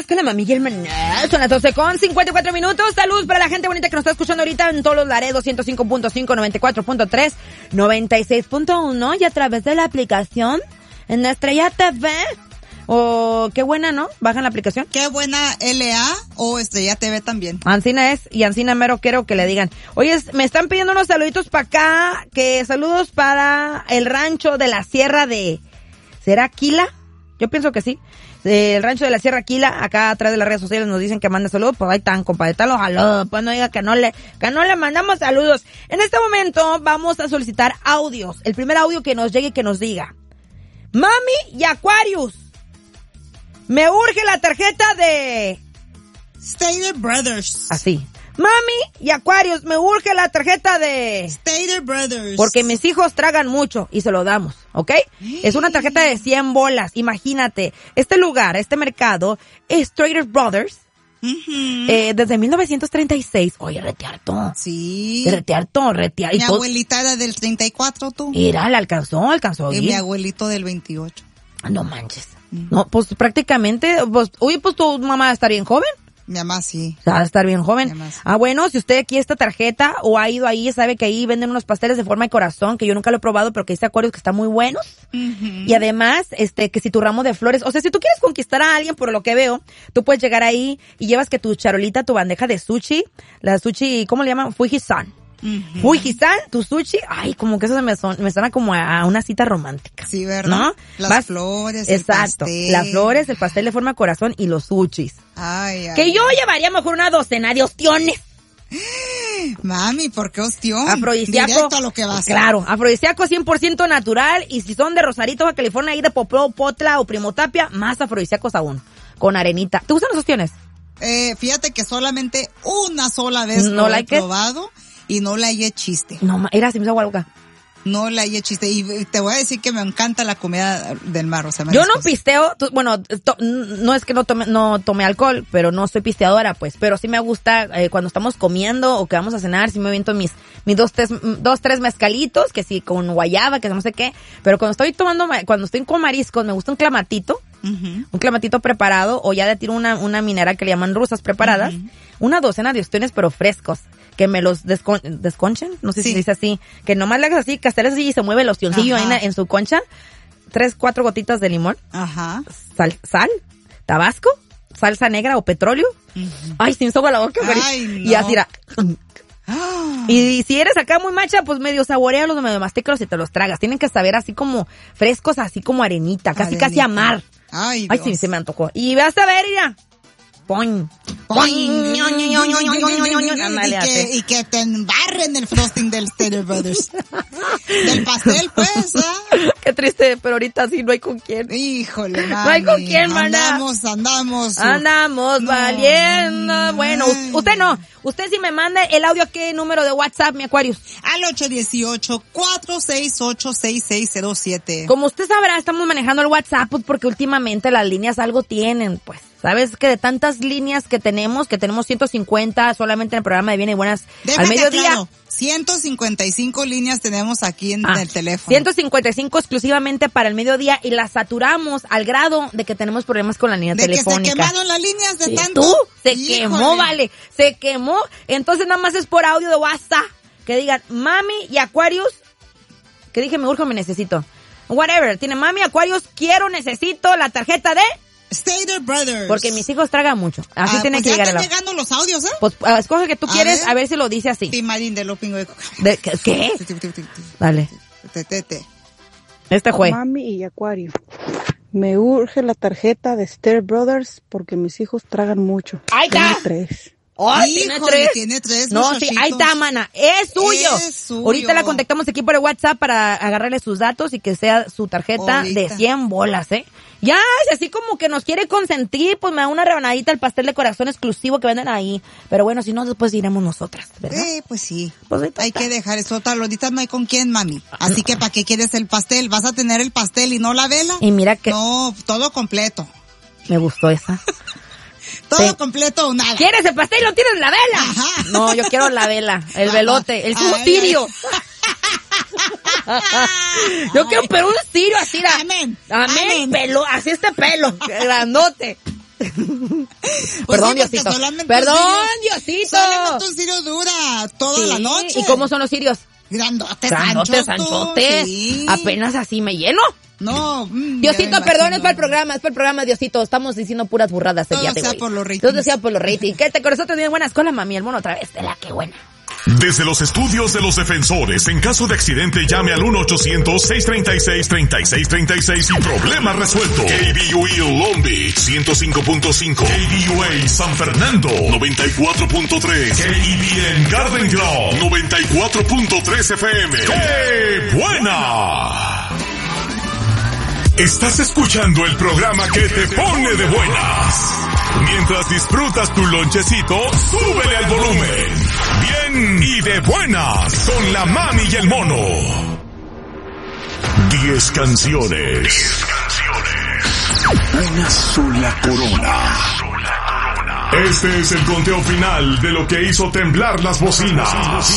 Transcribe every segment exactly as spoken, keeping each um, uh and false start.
con la mami y el maná. Son las doce con cincuenta y cuatro minutos. Salud para la gente bonita que nos está escuchando ahorita en todos los Laredos, ciento cinco punto cinco, noventa y cuatro punto tres, noventa y seis punto uno y a través de la aplicación en Estrella T V. O, qué buena, ¿no? Bajan la aplicación. Qué buena L A o Estrella T V también. Ancina es, y Ancina mero quiero que le digan. Oye, me están pidiendo unos saluditos para acá, que saludos para el rancho de la Sierra de... ¿Será Aquila? Yo pienso que sí. El rancho de la Sierra Aquila, acá atrás de las redes sociales nos dicen que manda saludos, pues ahí están, compadre, están los saludos, pues no diga que no le, que no le mandamos saludos. En este momento vamos a solicitar audios. El primer audio que nos llegue, que nos diga: Mami y Aquarius, me urge la tarjeta de... Stater Brothers. Así. Mami y Aquarius, me urge la tarjeta de... Stater Brothers. Porque mis hijos tragan mucho y se lo damos, ¿ok? Es una tarjeta de cien bolas, imagínate. Este lugar, este mercado, es Stater Brothers. Uh-huh. Eh, desde mil novecientos treinta y seis. Oye, retearto. Sí. Retearto, retear. Mi abuelita era del treinta y cuatro, tú. Era, la alcanzó, alcanzó. Y mi abuelito del veintiocho. No manches. Uh-huh. No, pues prácticamente, pues, uy, pues tu mamá va a estar bien joven. Mi mamá sí. Va a estar bien joven. Sí. Ah, bueno, si usted quiere esta tarjeta o ha ido ahí, sabe que ahí venden unos pasteles de forma de corazón, que yo nunca lo he probado, pero que dice Acuarios que están muy buenos. Uh-huh. Y además, este, que si tu ramo de flores, o sea, si tú quieres conquistar a alguien, por lo que veo, tú puedes llegar ahí y llevas que tu charolita, tu bandeja de sushi, la sushi, ¿cómo le llaman? Fuji-san. Uh-huh. Fuji-san, tu sushi, ay, como que eso me, son, me suena como a, a una cita romántica. Sí, ¿verdad? ¿No? Las Vas, flores, exacto, el pastel. Las flores, el pastel de forma de corazón y los sushis. Ay, ay. Que yo llevaría mejor una docena de ostiones. Mami, ¿por qué ostión? Afrodisíaco. Directo a lo que vas. Claro, afrodisíaco cien por ciento natural, y si son de Rosarito, Baja California, ahí de Popó, Potla o Primotapia, más afrodisíacos aún, con arenita. ¿Te gustan los ostiones? Eh, fíjate que solamente una sola vez no lo like he probado y no le hallé chiste. No, era así, me hizo algo. No le hallé chiste. Y te voy a decir que me encanta la comida del mar. O sea, yo no pisteo, tú, bueno, to, no es que no tome, no tome alcohol, pero no soy pisteadora, pues. Pero sí me gusta, eh, cuando estamos comiendo o que vamos a cenar, sí me aviento mis, mis dos, tres, dos, tres mezcalitos, que sí, con guayaba, que no sé qué. Pero cuando estoy tomando, cuando estoy con mariscos, me gusta un clamatito. Uh-huh. Un clamatito preparado, o ya de tiro una, una mineral que le llaman rusas preparadas. Uh-huh. Una docena de ostiones, pero frescos. Que me los descon desconchen, no sé sí. si se dice así, que nomás le hagas así, casteles así y se mueve el ostioncillo en, en su concha, tres, cuatro gotitas de limón, ajá, sal, sal, tabasco, salsa negra o petróleo, uh-huh. Ay, sin soga la boca, ay, no. Y así era. Y, y si eres acá muy macha, pues medio saborealos, medio mastícalos y te los tragas. Tienen que saber así como frescos, así como arenita, casi arenita. Casi a mar. Ay, Ay, sí, se me antojó. Y vas a ver, mira. Poñ. Poñ. Y que, y que te embarren el frosting del Stater Brothers. Del pastel, pues, ¿eh? Qué triste, pero ahorita sí no hay con quién. Híjole, mami. No hay con quién, maná. Andamos, andamos. Andamos no, valiendo. No, bueno, no. usted no. Usted sí me manda el audio a qué número de WhatsApp, mi Aquarius. Al ocho uno ocho, cuatro seis ocho, seis seis cero siete. Como usted sabrá, estamos manejando el WhatsApp pues, porque últimamente las líneas algo tienen, pues. Sabes que de tantas líneas que tenemos, que tenemos ciento cincuenta solamente en el programa de Bien y Buenas Déjate al mediodía. Claro, ciento cincuenta y cinco líneas tenemos aquí en ah, el teléfono. ciento cincuenta y cinco exclusivamente para el mediodía y las saturamos al grado de que tenemos problemas con la línea de telefónica. De que se quemaron las líneas de sí, tanto. ¿Tú? Se Híjole. quemó, vale. Se quemó. Entonces nada más es por audio de WhatsApp. Que digan, mami y Aquarius. Que dije, me urge o me necesito. Whatever. Tiene mami, Aquarius, quiero, necesito la tarjeta de... Stater Brothers. Porque mis hijos tragan mucho. Así ah, tienen pues que ya llegar a están la... llegando los audios, ¿eh? Pues uh, escoge que tú a quieres, ver. a ver si lo dice así. Timarín de Lopingo de... ¿De qué? ¿Qué? Dale. Tete. Este fue. Mami y Acuario. Me urge la tarjeta de Stater Brothers porque mis hijos tragan mucho. ¡Ahí está! Tengo tres. ¡Oh, tiene tres! Tiene tres, no, sí, ahí está, mana. Es suyo. Es suyo. Ahorita la contactamos aquí por el WhatsApp para agarrarle sus datos y que sea su tarjeta ahorita. De cien bolas, ¿eh? Ya, así como que nos quiere consentir, pues me da una rebanadita el pastel de corazón exclusivo que venden ahí. Pero bueno, si no, después iremos nosotras, ¿verdad? Eh, pues sí. Pues hay está. Que dejar eso. Ahorita no hay con quién, mami. Así que ¿para qué quieres el pastel? ¿Vas a tener el pastel y no la vela? Y mira que... No, todo completo. Me gustó esa. Todo sí. completo o nada. ¿Quieres el pastel o tienes la vela? Ajá. No, yo quiero la vela, el Ajá. velote, el Ay, cirio. Yo ay. quiero pero un cirio así. La... Amén. Amén. Amén. Pelo, así este pelo, grandote. Pues Perdón, sí, Diosito. solamente Perdón, un cirio- Diosito. Solamente un cirio dura toda Sí, la noche. ¿y cómo son los cirios? Grandotes, Grandotes, anchos, tú, anchotes. sí. Apenas así me lleno. No. Mm, Diosito, ya me perdón, imagino. es para el programa, es para el programa, Diosito. Estamos diciendo puras burradas el Todo día de sea hoy. por los ratings. Todo sea por los ratings. Quédate con nosotros bien buenas. Con la mami, el mono otra vez. De la que buena. Desde los estudios de los defensores, en caso de accidente, llame al uno ochocientos, seiscientos treinta y seis, treinta y seis treinta y seis y problema resuelto. K B U A Long Beach, ciento cinco punto cinco. K B U A San Fernando, noventa y cuatro punto tres. K E B N Garden Grove, noventa y cuatro punto tres F M. ¡Qué buena! Estás escuchando el programa que te pone de buenas. Mientras disfrutas tu lonchecito, súbele al volumen. Bien y de buenas con la mami y el mono. Diez canciones. Diez canciones. Una sola corona. Este es el conteo final de lo que hizo temblar las bocinas.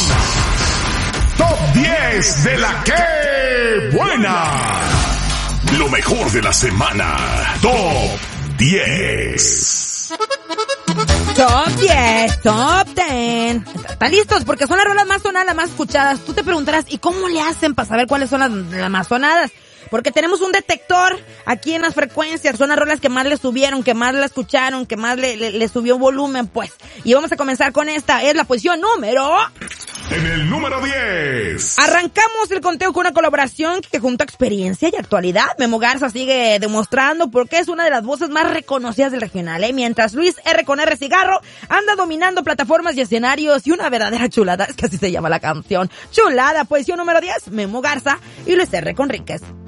Top diez de la que buena. Lo mejor de la semana. Top diez. Top diez, top diez. ¿Están listos? Porque son las rolas más sonadas, las más escuchadas. Tú te preguntarás, ¿y cómo le hacen para saber cuáles son las, las más sonadas? Porque tenemos un detector aquí en las frecuencias. Son las rolas que más le subieron, que más la escucharon, que más le, le, le subió volumen, pues. Y vamos a comenzar con esta. Es la posición número... En el número diez. Arrancamos el conteo con una colaboración que junto a experiencia y actualidad. Memo Garza sigue demostrando porque es una de las voces más reconocidas del regional, ¿eh? Mientras Luis R. con R. Cigarro anda dominando plataformas y escenarios y una verdadera chulada. Es que así se llama la canción. Chulada, posición número diez, Memo Garza y Luis R. Conríquez.